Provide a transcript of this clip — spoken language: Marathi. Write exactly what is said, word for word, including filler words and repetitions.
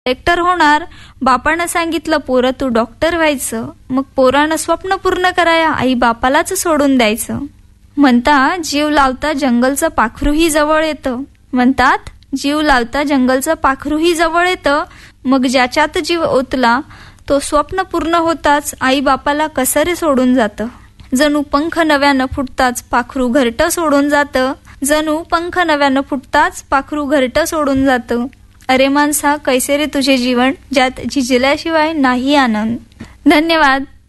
कलेक्टर होणार. बापानं सांगितलं पोरं तू डॉक्टर व्हायचं. मग पोरानं स्वप्न पूर्ण कराया आई बापालाच सोडून द्यायचं. म्हणता जीव लावता जंगलचं पाखरूही जवळ येतं. म्हणतात जीव लावता जंगलचं पाखरूही जवळ येतं. मग ज्याच्यात जीव ओतला तो स्वप्न पूर्ण होताच आई बापाला कसरे सोडून जातं. जणू पंख नव्यानं फुटताच पाखरू घरटं सोडून जातं. जणू पंख नव्यानं फुटताच पाखरू घरटं सोडून जातं. अरे माणसा कैसे रे तुझे जीवन, ज्यात झिजल्याशिवाय नाही आनंद. धन्यवाद.